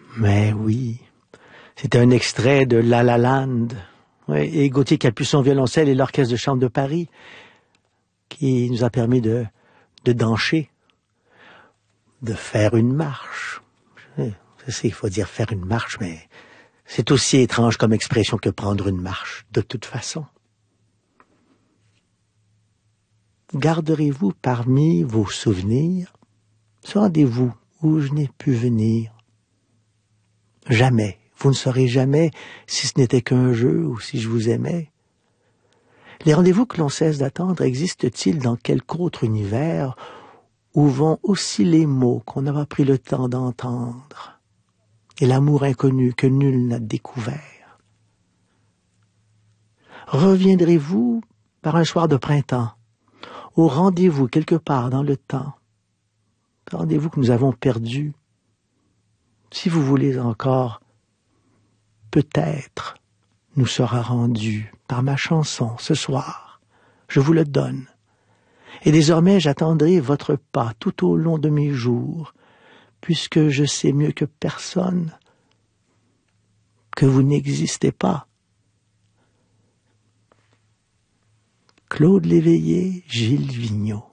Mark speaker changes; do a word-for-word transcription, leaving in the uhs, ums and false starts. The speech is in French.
Speaker 1: Mais oui, c'était un extrait de La La Land. Ouais, et Gauthier Capuçon, violoncelle, et l'Orchestre de chambre de Paris, qui nous a permis de, de danser, de faire une marche. Je sais, il faut dire faire une marche, mais c'est aussi étrange comme expression que prendre une marche, de toute façon. Garderez-vous parmi vos souvenirs ce rendez-vous où je n'ai pu venir? Jamais, vous ne saurez jamais si ce n'était qu'un jeu ou si je vous aimais. Les rendez-vous que l'on cesse d'attendre existent-ils dans quelque autre univers où vont aussi les mots qu'on n'a pas pris le temps d'entendre et l'amour inconnu que nul n'a découvert? Reviendrez-vous par un soir de printemps au rendez-vous quelque part dans le temps, rendez-vous que nous avons perdu? Si vous voulez encore, peut-être nous sera rendu par ma chanson ce soir. Je vous le donne. Et désormais j'attendrai votre pas tout au long de mes jours, puisque je sais mieux que personne que vous n'existez pas. Claude Léveillé, Gilles Vigneault.